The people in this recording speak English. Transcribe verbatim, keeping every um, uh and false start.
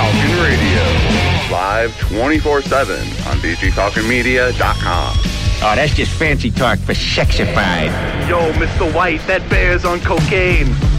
Falcon Radio. Live twenty-four seven on b g falcon media dot com. Oh, that's just fancy talk for sexified. Yo, Mister White, that bear's on cocaine.